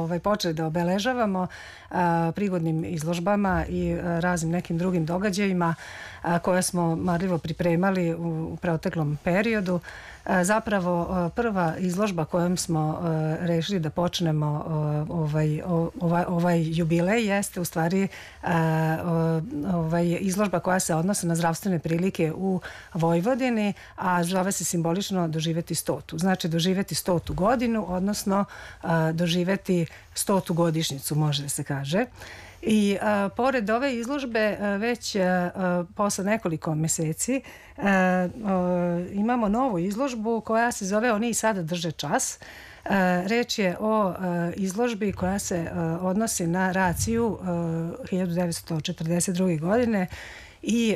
počeli da obeležavamo prigodnim izložbama i raznim nekim drugim događajima koje smo marljivo pripremali u proteklom periodu. Zapravo prva izložba kojom smo rešili da počnemo ovaj jubilej jeste u stvari izložba koja se odnosi na zdravstvene prilike u Vojvodini, a zove se simbolično doživeti 100. Znači doživeti 100. godinu, odnosno doživeti 100. godišnjicu, može da se kaže. I pored ove izložbe već posle nekoliko meseci imamo novu izložbu koja se zove Oni i sada drže čas. Reč je o izložbi koja se odnosi na raciju 1942. godine i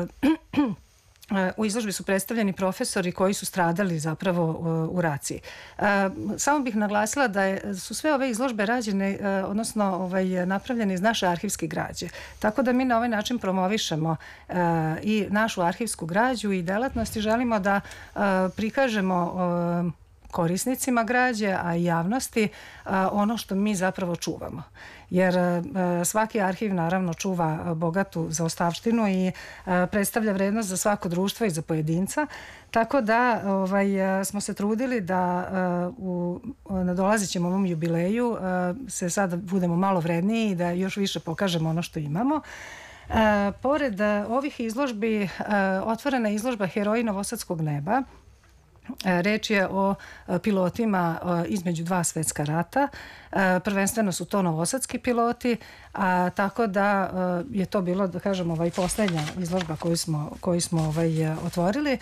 u izložbi su predstavljeni profesori koji su stradali zapravo u raciji. Samo bih naglasila da su sve ove izložbe rađene, odnosno napravljene iz naše arhivske građe. Tako da mi na ovaj način promovišemo i našu arhivsku građu i delatnost i želimo da prikažemo korisnicima građe, a i javnosti ono što mi zapravo čuvamo. Jer svaki arhiv naravno čuva bogatu zaostavštinu i predstavlja vrednost za svako društvo i za pojedinca. Tako da smo se trudili da u nadolazećem ovom jubileju se sada budemo malo vredniji i da još više pokažemo ono što imamo. Pored ovih izložbi otvorena je izložba Heroji Novosadskog neba. Reč je o pilotima između dva svetska rata. Prvenstveno su to novosadski piloti, tako da je to bilo, da kažem, poslednja izložba koju smo otvorili.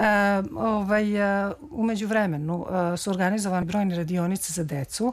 U međuvremenu su organizovane brojne radionice za decu.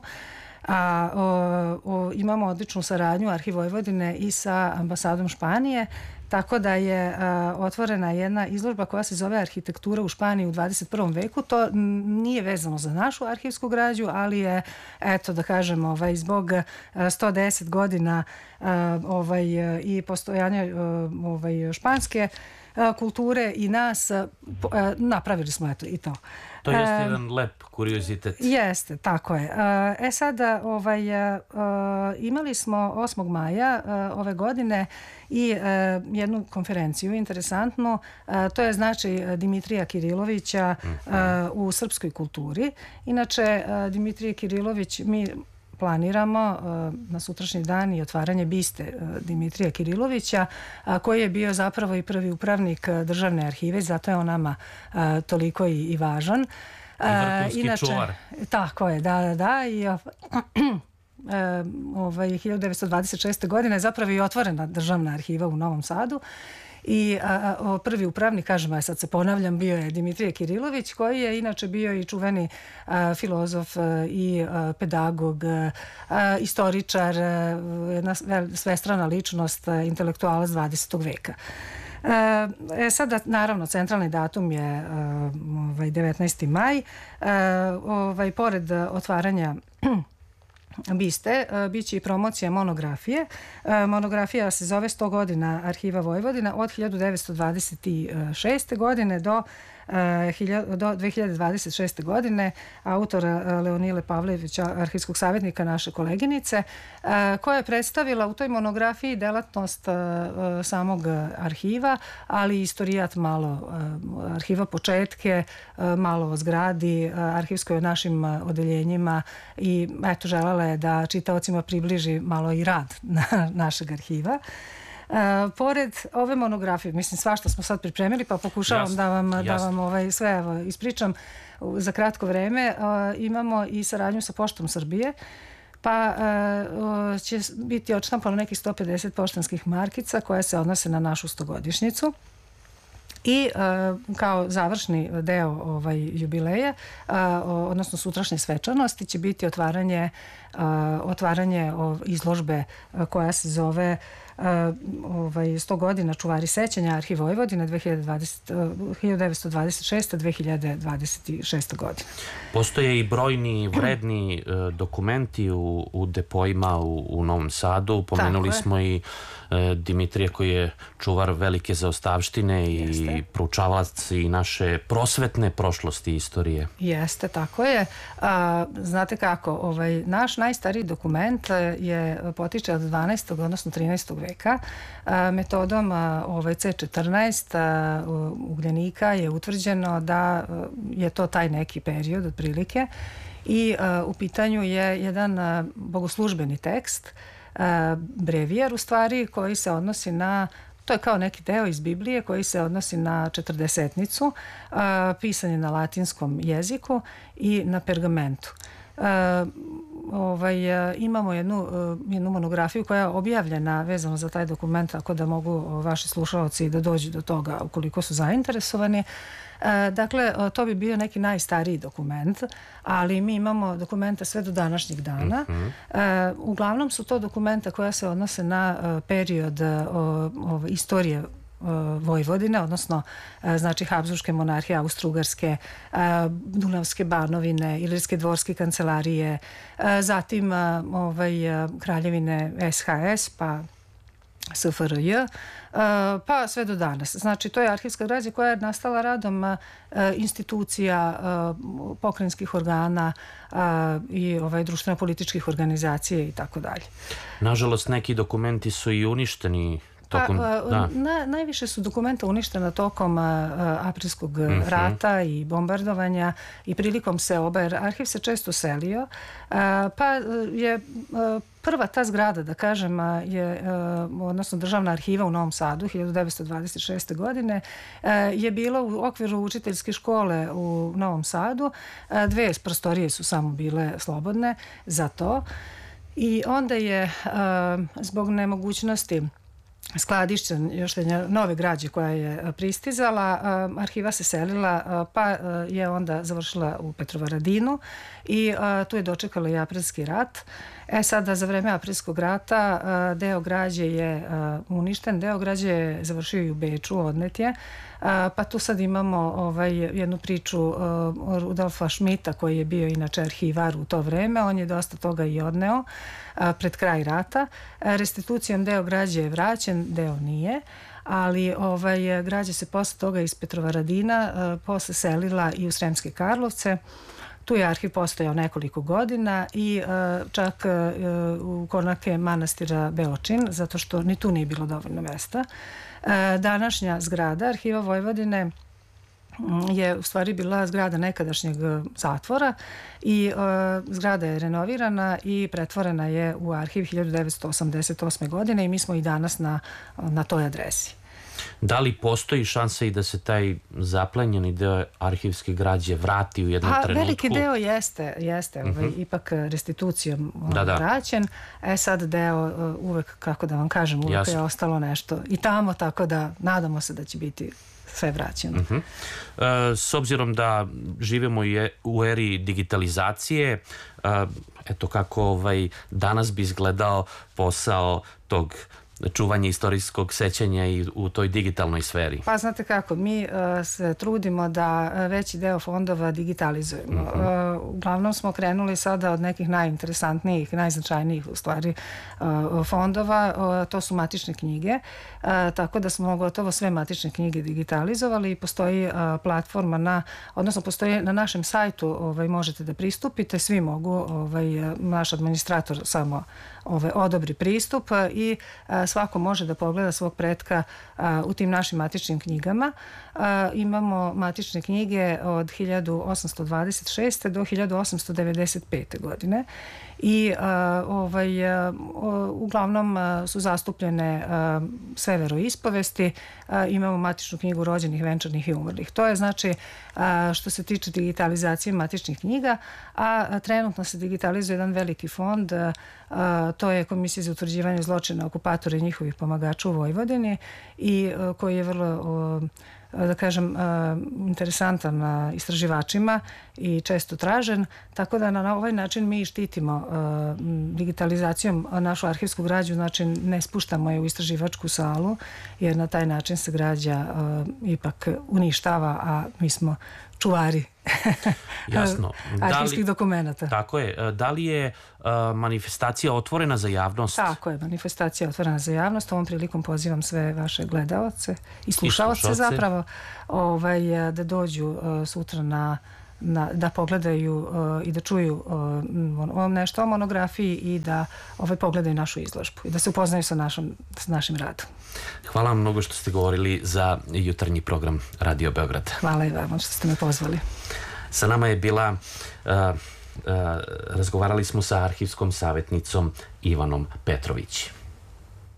Imamo odličnu saradnju Arhiv Vojvodine i sa ambasadom Španije, tako da je otvorena jedna izložba koja se zove Arhitektura u Španiji u 21. veku. To nije vezano za našu arhivsku građu, ali je, eto da kažem, zbog 110 godina i postojanja španske kulture i nas, napravili smo eto i to. To jeste jedan lep kuriozitet. Jeste, tako je. Sada imali smo 8. maja ove godine i jednu konferenciju interesantnu, to je značaj Dimitrija Kirilovića u srpskoj kulturi. Inače, Dimitrije Kirilović, mi planiramo na sutrašnji dan i otvaranje biste Dimitrija Kirilovića, koji je bio zapravo i prvi upravnik državne arhive, zato je on nama toliko i važan. I vrhunski čuvar. Tako je, da. I 1926. godine je zapravo i otvorena državna arhiva u Novom Sadu. I prvi upravnik, kažem, sad se ponavljam, bio je Dimitrije Kirilović, koji je inače bio i čuveni filozof i pedagog, istoričar, jedna svestrana ličnost, intelektualac 20. veka. Sada, naravno, centralni datum je 19. maj. Pored otvaranja biste, bit će i promocija monografije. Monografija se zove 100 godina Arhiva Vojvodina od 1926. godine do 2026. godine. Autora Leonile Pavlevića, arhivskog savjetnika naše koleginice, koja je predstavila u toj monografiji delatnost samog arhiva, ali i istorijat malo arhiva, početke, malo o zgradi, arhivskoj o našim odeljenjima i eto, želela je da čitaocima približi malo i rad našeg arhiva. Pored ove monografije, mislim svašta smo sad pripremili, pa pokušavam da vam sve ispričam za kratko vreme. Imamo i saradnju sa Poštom Srbije, pa će biti odštampano nekih 150 poštanskih markica koje se odnose na našu 100-godišnjicu. I kao završni deo jubileja, odnosno sutrašnje svečanosti, će biti otvaranje izložbe koja se zove 100 godina čuvari sećanja Arhiv Vojvodine 1926-2026 godine. Postoje i brojni vredni dokumenti u depojima u Novom Sadu. Pomenuli smo i Dimitrija koji je čuvar velike zaostavštine i proučavac i naše prosvetne prošlosti i istorije. Jeste, tako je. Znate kako, naš najstariji dokument potiče od 12. odnosno 13. veka. Metodom C14 ugljenika je utvrđeno da je to taj neki period otprilike i u pitanju je jedan bogoslužbeni tekst, brevijar u stvari, koji se odnosi na, to je kao neki deo iz Biblije koji se odnosi na četrdesetnicu, pisan je na latinskom jeziku i na pergamentu. Imamo jednu monografiju koja je objavljena vezano za taj dokument, tako da mogu vaši slušalci da dođu do toga ukoliko su zainteresovani. Dakle, to bi bio neki najstariji dokument, ali mi imamo dokumenta sve do današnjeg dana. Uglavnom su to dokumenta koja se odnose na period istorije Vojvodine, odnosno znači Habsburške monarhije, Austro-Ugarske, Dunavske banovine, Ilirske dvorske kancelarije, zatim kraljevine SHS, pa SFRJ, pa sve do danas. Znači, to je arhivska građa koja je nastala radom institucija, pokrajinskih organa i društveno-političkih organizacija i tako dalje. Nažalost, neki dokumenti su i uništeni. Najviše su dokumenta uništena tokom aprilskog rata i bombardovanja i prilikom seoba, jer arhiv se često selio, pa je prva ta zgrada, da kažem, odnosno Državna arhiva u Novom Sadu 1926. godine je bila u okviru učiteljske škole u Novom Sadu. 2 prostorije su samo bile slobodne za to i onda je zbog nemogućnosti skladištenja nove građe koja je pristizala, arhiva se selila, pa je onda završila u Petrovaradinu i tu je dočekala i aprilski rat. Sada za vreme aprilskog rata deo građe je uništen, deo građe je završio i u Beču, odnet je, pa tu sad imamo jednu priču Rudolfa Šmita, koji je bio inače arhivar u to vreme. On je dosta toga i odneo pred kraj rata. Restitucijom deo građe je vraćen, deo nije, ali građa se posle toga iz Petrovaradina posle selila i u Sremske Karlovce. Tu je arhiv postojao nekoliko godina i čak u konake manastira Beočin, zato što ni tu nije bilo dovoljno mesta. Današnja zgrada Arhiva Vojvodine je u stvari bila zgrada nekadašnjeg zatvora i zgrada je renovirana i pretvorena je u arhiv 1988. godine i mi smo i danas na toj adresi. Da li postoji šansa i da se taj zaplenjeni deo arhivske građe vrati u jednom trenutku? Veliki deo jeste ipak restitucijom vraćen. Sad deo uvek, kako da vam kažem, uvek je ostalo nešto i tamo, tako da nadamo se da će biti sve vraćeno. S obzirom da živimo u eri digitalizacije, eto kako danas bi izgledao posao tog čuvanje istorijskog sećanja i u toj digitalnoj sferi? Pa znate kako, mi se trudimo da veći deo fondova digitalizujemo. Uglavnom smo krenuli sada od nekih najinteresantnijih, najznačajnijih u stvari fondova, to su matične knjige, tako da smo gotovo sve matične knjige digitalizovali i postoji platforma odnosno postoji na našem sajtu, možete da pristupite, svi mogu, naš administrator samo odobri pristup i svako može da pogleda svog pretka u tim našim matičnim knjigama. Imamo matične knjige od 1826. do 1895. godine i uglavnom su zastupljene sve veroispovesti. Imamo matičnu knjigu rođenih, venčanih i umrlih. To je znači što se tiče digitalizacije matičnih knjiga, a trenutno se digitalizuje jedan veliki fond, to je Komisija za utvrđivanje zločina okupatora i njihovih pomagača u Vojvodini i koji je vrlo, da kažem, interesantan istraživačima i često tražen, tako da na ovaj način mi štitimo digitalizacijom našu arhivsku građu, znači ne spuštamo je u istraživačku salu, jer na taj način se građa ipak uništava, a mi smo čuvari arhivskih dokumenta. Tako je. Da li je manifestacija otvorena za javnost? Tako je, manifestacija otvorena za javnost. Ovom prilikom pozivam sve vaše gledaoce i slušaoce zapravo da dođu sutra da pogledaju i da čuju nešto o monografiji i da pogledaju našu izložbu i da se upoznaju sa našim radom. Hvala vam mnogo što ste govorili za jutarnji program Radio Beograd. Hvala i vam što ste me pozvali. Sa nama je bila, razgovarali smo sa arhivskom savjetnicom Ivanom Petrović.